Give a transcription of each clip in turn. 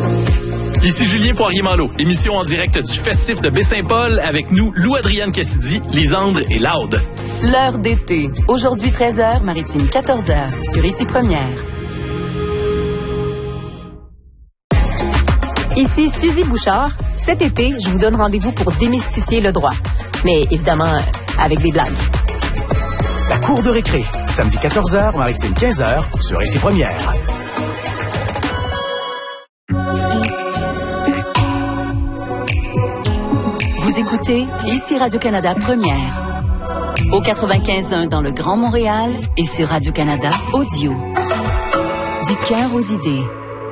Ici Julien Poirier-Malo, émission en direct du Festif de Baie-Saint-Paul avec nous, Lou-Adrienne Cassidy, Lisandre et Laude. L'heure d'été. Aujourd'hui 13h, Maritime 14h, sur Ici Première. Ici Suzy Bouchard. Cet été, je vous donne rendez-vous pour démystifier le droit. Mais évidemment, avec des blagues. La cour de récré, samedi 14h, Maritime 15h, sur Ici Première. Vous écoutez Ici Radio-Canada Première. Au 95.1 dans le Grand Montréal et sur Radio-Canada Audio. Du cœur aux idées.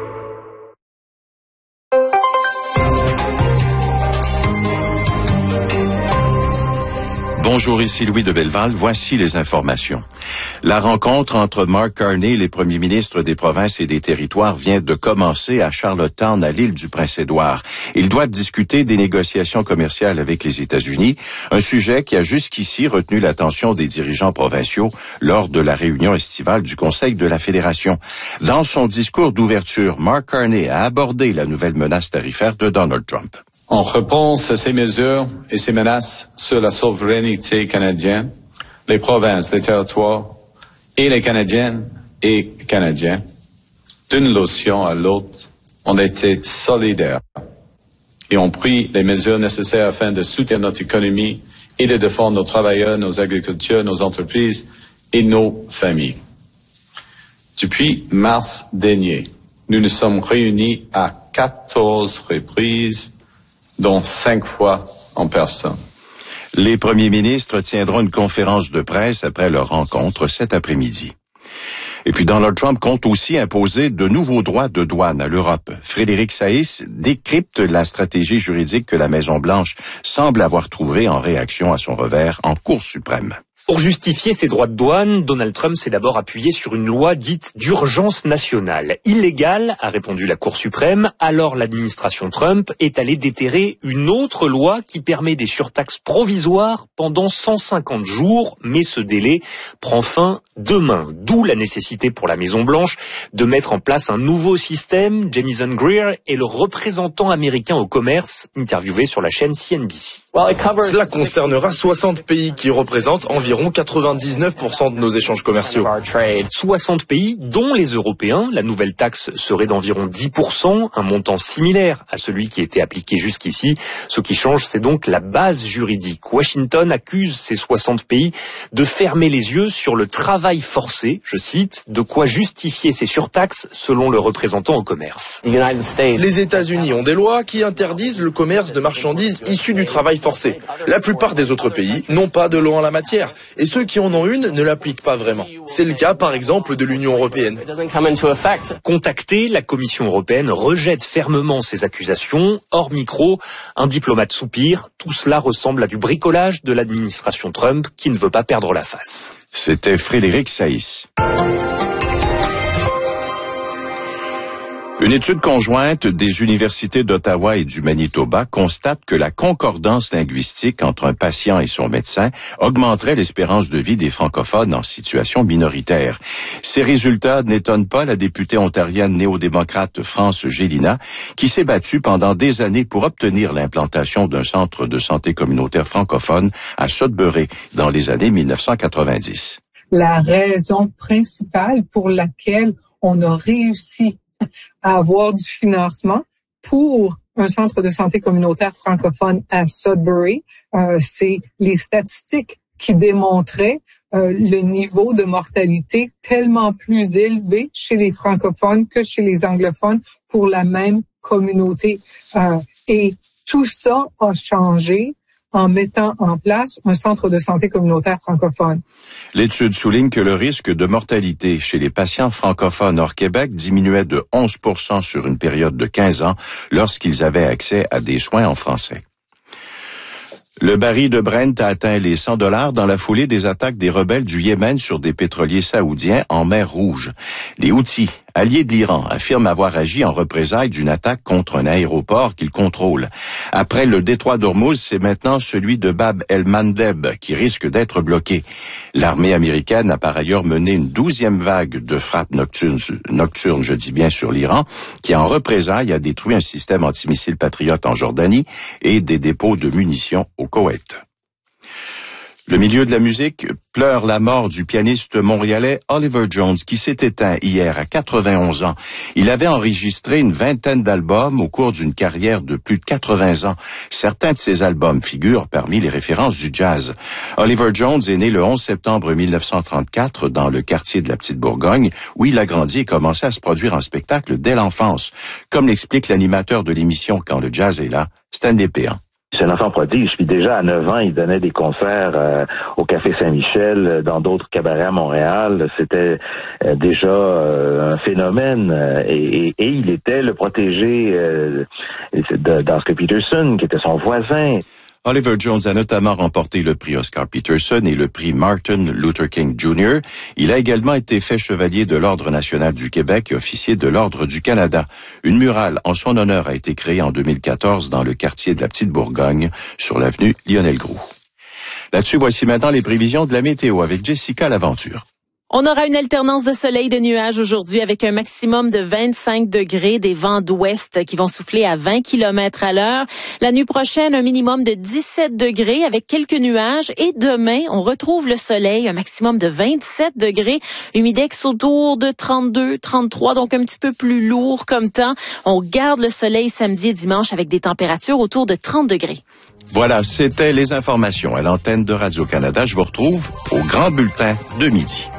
Bonjour, ici Louis de Belleval. Voici les informations. La rencontre entre Mark Carney, les premiers ministres des provinces et des territoires, vient de commencer à Charlottetown, à l'île du Prince-Édouard. Ils doivent discuter des négociations commerciales avec les États-Unis, un sujet qui a jusqu'ici retenu l'attention des dirigeants provinciaux lors de la réunion estivale du Conseil de la Fédération. Dans son discours d'ouverture, Mark Carney a abordé la nouvelle menace tarifaire de Donald Trump. En réponse à ces mesures et ces menaces sur la souveraineté canadienne, les provinces, les territoires et les Canadiennes et Canadiens, d'une lotion à l'autre, ont été solidaires et ont pris les mesures nécessaires afin de soutenir notre économie et de défendre nos travailleurs, nos agriculteurs, nos entreprises et nos familles. Depuis mars dernier, nous nous sommes réunis à 14 reprises, dont 5 fois en personne. Les premiers ministres tiendront une conférence de presse après leur rencontre cet après-midi. Et puis Donald Trump compte aussi imposer de nouveaux droits de douane à l'Europe. Frédéric Saïs décrypte la stratégie juridique que la Maison-Blanche semble avoir trouvée en réaction à son revers en Cour suprême. Pour justifier ses droits de douane, Donald Trump s'est d'abord appuyé sur une loi dite d'urgence nationale. Illégale, a répondu la Cour suprême, alors l'administration Trump est allée déterrer une autre loi qui permet des surtaxes provisoires pendant 150 jours, mais ce délai prend fin demain. D'où la nécessité pour la Maison-Blanche de mettre en place un nouveau système. Jamieson Greer est le représentant américain au commerce, interviewé sur la chaîne CNBC. Cela concernera 60 pays qui représentent environ 99% de nos échanges commerciaux. 60 pays, dont les Européens. La nouvelle taxe serait d'environ 10%, un montant similaire à celui qui était appliqué jusqu'ici. Ce qui change, c'est donc la base juridique. Washington accuse ces 60 pays de fermer les yeux sur le travail forcé, je cite, de quoi justifier ces surtaxes selon le représentant au commerce. Les États-Unis ont des lois qui interdisent le commerce de marchandises issues du travail forcé. La plupart des autres pays n'ont pas de loi en la matière, et ceux qui en ont une ne l'appliquent pas vraiment. C'est le cas, par exemple, de l'Union européenne. Contactée, la Commission européenne rejette fermement ces accusations. Hors micro, un diplomate soupire. Tout cela ressemble à du bricolage de l'administration Trump qui ne veut pas perdre la face. C'était Frédéric Saïs. Une étude conjointe des universités d'Ottawa et du Manitoba constate que la concordance linguistique entre un patient et son médecin augmenterait l'espérance de vie des francophones en situation minoritaire. Ces résultats n'étonnent pas la députée ontarienne néo-démocrate France Gélina, qui s'est battue pendant des années pour obtenir l'implantation d'un centre de santé communautaire francophone à Sudbury dans les années 1990. La raison principale pour laquelle on a réussi à avoir du financement pour un centre de santé communautaire francophone à Sudbury, c'est les statistiques qui démontraient le niveau de mortalité tellement plus élevé chez les francophones que chez les anglophones pour la même communauté. Et tout ça a changé en mettant en place un centre de santé communautaire francophone. L'étude souligne que le risque de mortalité chez les patients francophones hors Québec diminuait de 11% sur une période de 15 ans lorsqu'ils avaient accès à des soins en français. Le baril de Brent a atteint les $100 dans la foulée des attaques des rebelles du Yémen sur des pétroliers saoudiens en mer Rouge. Les Houthis allié de l'Iran, affirme avoir agi en représailles d'une attaque contre un aéroport qu'il contrôle. Après le détroit d'Ormuz, c'est maintenant celui de Bab el-Mandeb qui risque d'être bloqué. L'armée américaine a par ailleurs mené une 12e vague de frappes nocturnes, je dis bien, sur l'Iran, qui en représailles a détruit un système antimissile Patriot en Jordanie et des dépôts de munitions au Koweït. Le milieu de la musique pleure la mort du pianiste montréalais Oliver Jones qui s'est éteint hier à 91 ans. Il avait enregistré une vingtaine d'albums au cours d'une carrière de plus de 80 ans. Certains de ces albums figurent parmi les références du jazz. Oliver Jones est né le 11 septembre 1934 dans le quartier de la Petite Bourgogne où il a grandi et commencé à se produire en spectacle dès l'enfance. Comme l'explique l'animateur de l'émission Quand le jazz est là, Stanley Péan. C'est un enfant prodige. Puis déjà, à 9 ans, il donnait des concerts au Café Saint-Michel, dans d'autres cabarets à Montréal. C'était déjà un phénomène. Et il était le protégé d'Oscar Peterson, qui était son voisin. Oliver Jones a notamment remporté le prix Oscar Peterson et le prix Martin Luther King Jr. Il a également été fait chevalier de l'Ordre national du Québec et officier de l'Ordre du Canada. Une murale en son honneur a été créée en 2014 dans le quartier de la Petite Bourgogne, sur l'avenue Lionel Groulx. Là-dessus, voici maintenant les prévisions de la météo avec Jessica Laventure. On aura une alternance de soleil et de nuages aujourd'hui avec un maximum de 25 degrés, des vents d'ouest qui vont souffler à 20 km à l'heure. La nuit prochaine, un minimum de 17 degrés avec quelques nuages. Et demain, on retrouve le soleil, un maximum de 27 degrés. Humidex autour de 32, 33, donc un petit peu plus lourd comme temps. On garde le soleil samedi et dimanche avec des températures autour de 30 degrés. Voilà, c'était les informations à l'antenne de Radio-Canada. Je vous retrouve au grand bulletin de midi.